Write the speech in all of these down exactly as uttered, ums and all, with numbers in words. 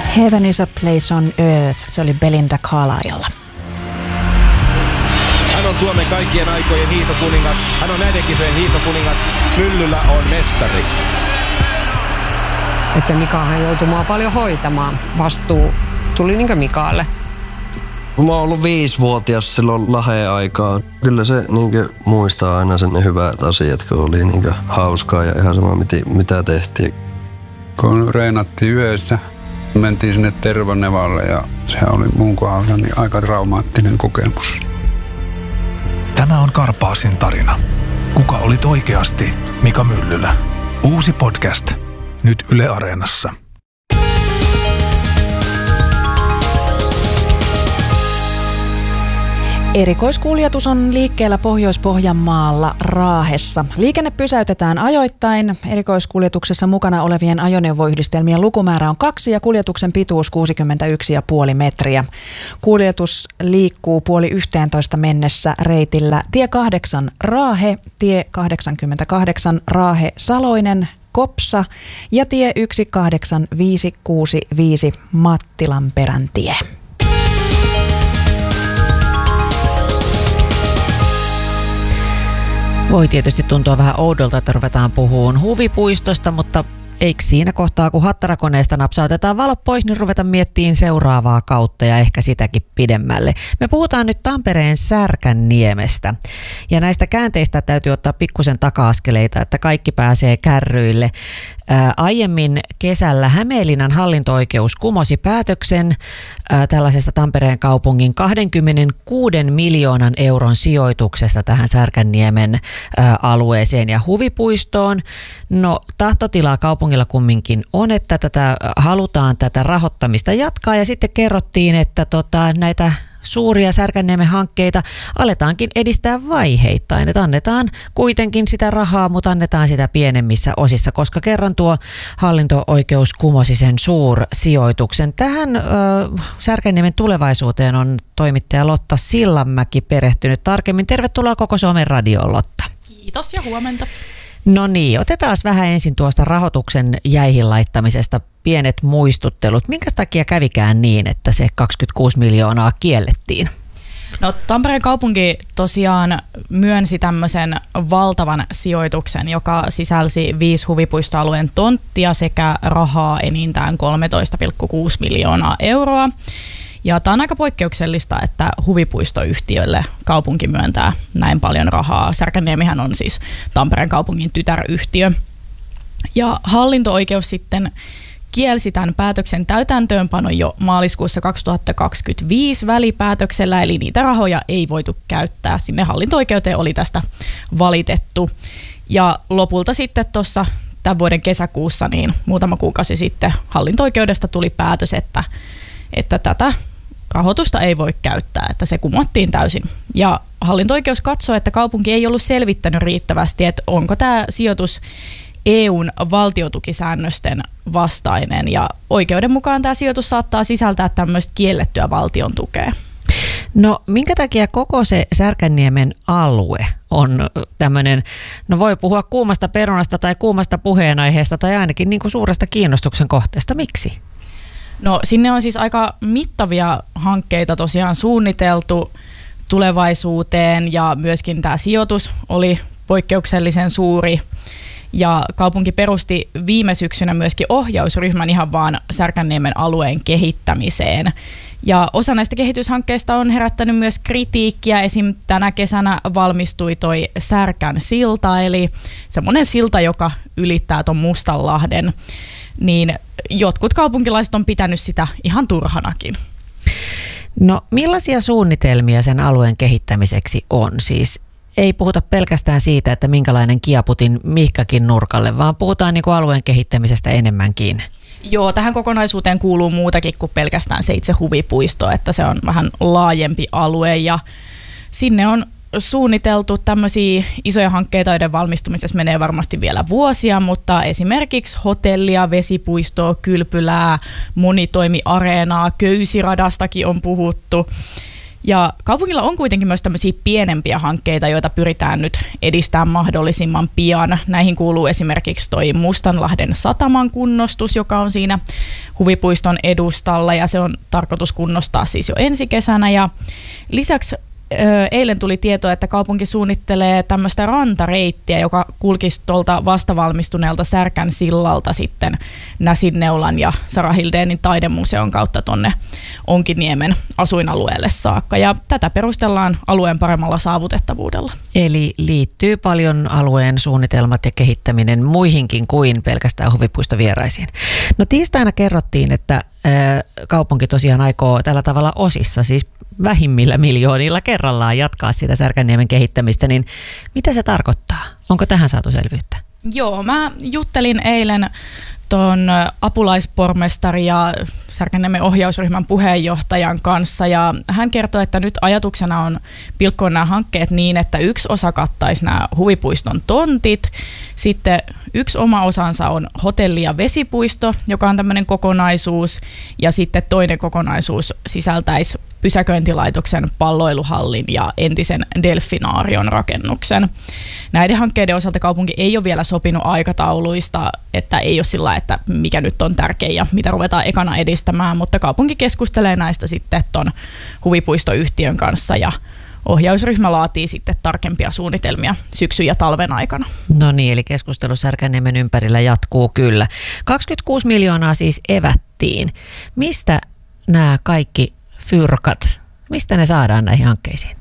Heaven is a place on earth, se oli Belinda Carlisle. Hän on Suomen kaikkien aikojen hiihtokuningas, hän on näiden kisojen hiihtokuningas, Myllyllä on mestari. Että Mikahan joutui mua paljon hoitamaan. Vastuu tuli niinkö Mikaalle? Mä oon ollut viisivuotias silloin Laheen aikaan. Kyllä se niinkö muistaa aina sen hyvät asiat, kun oli niinkö hauskaa ja ihan sama mitä tehtiin. Kun reenattiin yössä, mentiin sinne Tervanevalle ja se oli mun kohdalla niin aika traumaattinen kokemus. Tämä on Karpaasin tarina. Kuka olit oikeasti Mika Myllylä? Uusi podcast. Nyt Yle Areenassa. Erikoiskuljetus on liikkeellä Pohjois-Pohjanmaalla Raahessa. Liikenne pysäytetään ajoittain. Erikoiskuljetuksessa mukana olevien ajoneuvoyhdistelmien lukumäärä on kaksi ja kuljetuksen pituus kuusikymmentäyksi pilkku viisi metriä. Kuljetus liikkuu puoli yhteentoista mennessä reitillä tie kahdeksan Raahe, tie kahdeksankymmentäkahdeksan Raahe Saloinen, Kopsa ja tie yksi kahdeksan viisi kuusi viisi Mattilanperän tie. Voi tietysti tuntua vähän oudolta, että ruvetaan puhumaan huvipuistosta, mutta eikö siinä kohtaa, kun hattarakoneesta napsautetaan valot pois, niin ruvetaan miettimään seuraavaa kautta ja ehkä sitäkin pidemmälle. Me puhutaan nyt Tampereen Särkänniemestä ja näistä käänteistä täytyy ottaa pikkusen taka-askeleita, että kaikki pääsee kärryille. Ää, aiemmin kesällä Hämeenlinnan hallinto-oikeus kumosi päätöksen ää, tällaisesta Tampereen kaupungin kaksikymmentäkuusi miljoonan euron sijoituksesta tähän Särkänniemen ää, alueeseen ja huvipuistoon. No tahtotilaa kaupungilla kumminkin on, että tätä halutaan tätä rahoittamista jatkaa ja sitten kerrottiin, että tota, näitä suuria Särkänniemen hankkeita aletaankin edistää vaiheittain, että annetaan kuitenkin sitä rahaa, mutta annetaan sitä pienemmissä osissa, koska kerran tuo hallinto-oikeus kumosi sen suursijoituksen. Tähän ö, Särkänniemen tulevaisuuteen on toimittaja Lotta Sillanmäki perehtynyt tarkemmin. Tervetuloa Koko Suomen radioon, Lotta. Kiitos ja huomenta. No niin, otetaan vähän ensin tuosta rahoituksen jäihin laittamisesta pienet muistuttelut. Minkä takia kävikään niin, että se kaksikymmentäkuusi miljoonaa kiellettiin? No Tampereen kaupunki tosiaan myönsi tämmöisen valtavan sijoituksen, joka sisälsi viisi huvipuistoalueen tonttia sekä rahaa enintään kolmetoista pilkku kuusi miljoonaa euroa. Ja tämä on aika poikkeuksellista, että huvipuistoyhtiölle kaupunki myöntää näin paljon rahaa. Särkänniemihän on siis Tampereen kaupungin tytäryhtiö. Ja hallinto-oikeus sitten kielsi tämän päätöksen täytäntöönpanon jo maaliskuussa kaksituhattakaksikymmentäviisi välipäätöksellä, eli niitä rahoja ei voitu käyttää. Sinne hallinto-oikeuteen oli tästä valitettu. Ja lopulta sitten tuossa tämän vuoden kesäkuussa, niin muutama kuukausi sitten hallinto-oikeudesta tuli päätös, että, että tätä rahoitusta ei voi käyttää, että se kumottiin täysin. Ja hallinto-oikeus katsoi, että kaupunki ei ollut selvittänyt riittävästi, että onko tämä sijoitus E U:n valtiotukisäännösten vastainen. Ja oikeuden mukaan tämä sijoitus saattaa sisältää tämmöistä kiellettyä valtion tukea. No minkä takia koko se Särkänniemen alue on tämmöinen, no voi puhua kuumasta perunasta tai kuumasta puheenaiheesta tai ainakin niin kuin suuresta kiinnostuksen kohteesta. Miksi? No sinne on siis aika mittavia hankkeita tosiaan suunniteltu tulevaisuuteen ja myöskin tämä sijoitus oli poikkeuksellisen suuri. Ja kaupunki perusti viime syksynä myöskin ohjausryhmän ihan vaan Särkänniemen alueen kehittämiseen. Ja osa näistä kehityshankkeista on herättänyt myös kritiikkiä. Esim. Tänä kesänä valmistui toi Särkän silta, eli semmoinen silta, joka ylittää ton Mustanlahden. Niin jotkut kaupunkilaiset on pitänyt sitä ihan turhanakin. No millaisia suunnitelmia sen alueen kehittämiseksi on? Siis ei puhuta pelkästään siitä, että minkälainen kiaputin mihkäkin nurkalle, vaan puhutaan niin kuin alueen kehittämisestä enemmänkin. Joo, tähän kokonaisuuteen kuuluu muutakin kuin pelkästään se itse huvipuisto, että se on vähän laajempi alue ja sinne on suunniteltu tämmöisiä isoja hankkeita, joiden valmistumisessa menee varmasti vielä vuosia, mutta esimerkiksi hotellia, vesipuistoa, kylpylää, monitoimiareenaa, köysiradastakin on puhuttu. Ja kaupungilla on kuitenkin myös tämmöisiä pienempiä hankkeita, joita pyritään nyt edistämään mahdollisimman pian. Näihin kuuluu esimerkiksi toi Mustanlahden sataman kunnostus, joka on siinä huvipuiston edustalla, ja se on tarkoitus kunnostaa siis jo ensi kesänä. Ja lisäksi eilen tuli tieto, että kaupunki suunnittelee tämmöistä rantareittiä, joka kulkisi tuolta vastavalmistuneelta Särkän sillalta sitten Näsinneulan ja Sara Hildénin taidemuseon kautta tonne Onkiniemen asuinalueelle saakka. Ja tätä perustellaan alueen paremmalla saavutettavuudella. Eli liittyy paljon alueen suunnitelmat ja kehittäminen muihinkin kuin pelkästään huvipuistovieraisiin. No tiistaina kerrottiin, että ää, kaupunki tosiaan aikoo tällä tavalla osissa, siis vähimmillä miljoonilla kerrallaan jatkaa sitä Särkänniemen kehittämistä, niin mitä se tarkoittaa? Onko tähän saatu selvyyttä? Joo, mä juttelin eilen tuon apulaispormestari ja Särkänniemen ohjausryhmän puheenjohtajan kanssa, ja hän kertoi, että nyt ajatuksena on pilkkoa nämä hankkeet niin, että yksi osa kattaisi nämä huvipuiston tontit, sitten yksi oma osansa on hotelli- ja vesipuisto, joka on tämmöinen kokonaisuus, ja sitten toinen kokonaisuus sisältäisi pysäköintilaitoksen, palloiluhallin ja entisen delfinaarion rakennuksen. Näiden hankkeiden osalta kaupunki ei ole vielä sopinut aikatauluista, että ei ole sillä, että mikä nyt on tärkein ja mitä ruvetaan ekana edistämään, mutta kaupunki keskustelee näistä sitten ton huvipuistoyhtiön kanssa, ja ohjausryhmä laatii sitten tarkempia suunnitelmia syksyn ja talven aikana. No niin, eli keskustelu Särkänniemen ympärillä jatkuu kyllä. kaksikymmentäkuusi miljoonaa siis evättiin. Mistä nämä kaikki fyrkat, mistä ne saadaan näihin hankkeisiin?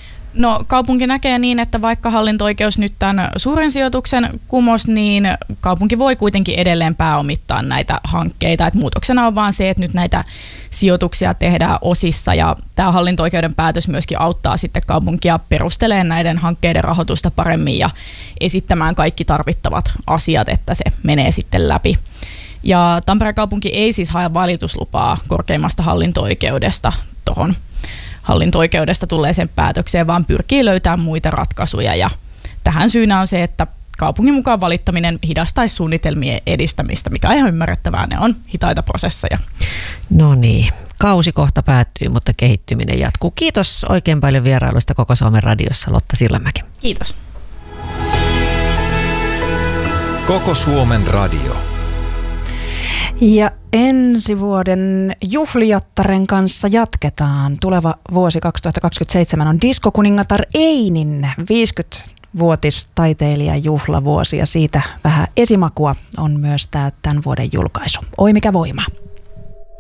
No kaupunki näkee niin, että vaikka hallinto-oikeus nyt tämän suuren sijoituksen kumos, niin kaupunki voi kuitenkin edelleen pääomittaa näitä hankkeita. Et muutoksena on vaan se, että nyt näitä sijoituksia tehdään osissa, ja tämä hallinto-oikeuden päätös myöskin auttaa sitten kaupunkia perustelemaan näiden hankkeiden rahoitusta paremmin ja esittämään kaikki tarvittavat asiat, että se menee sitten läpi. Ja Tampereen kaupunki ei siis hae valituslupaa korkeimmasta hallinto-oikeudesta tuohon hallinto-oikeudesta tulleeseen päätökseen, vaan pyrkii löytämään muita ratkaisuja. Ja tähän syynä on se, että kaupungin mukaan valittaminen hidastaisi suunnitelmien edistämistä, mikä on ihan ymmärrettävää. Ne on hitaita prosesseja. No niin, kausi kohta päättyy, mutta kehittyminen jatkuu. Kiitos oikein paljon vierailusta Koko Suomen radiossa, Lotta Sillanmäki. Kiitos. Koko Suomen radio. Ja ensi vuoden juhlijattaren kanssa jatketaan. Tuleva vuosi kaksituhattakaksikymmentäseitsemän on diskokuningatar Einin viisikymmenvuotistaiteilijan juhlavuosi, ja siitä vähän esimakua on myös tämä tämän vuoden julkaisu. Oi mikä voima!